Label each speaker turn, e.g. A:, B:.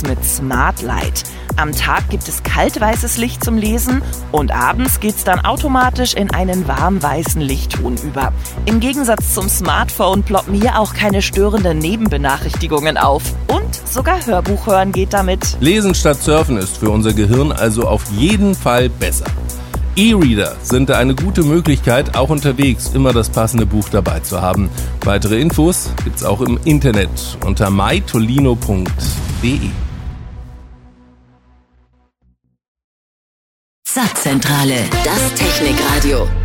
A: mit Smart Light. Am Tag gibt es kaltweißes Licht zum Lesen und abends geht's dann automatisch in einen warmweißen Lichtton über. Im Gegensatz zum Smartphone ploppen hier auch keine störenden Nebenbenachrichtigungen auf. Und sogar Hörbuch hören geht damit.
B: Lesen statt Surfen ist für unser Gehirn also auf jeden Fall besser. E-Reader sind da eine gute Möglichkeit, auch unterwegs immer das passende Buch dabei zu haben. Weitere Infos gibt's auch im Internet unter mytolino.de.
C: Satzzentrale, das Technikradio.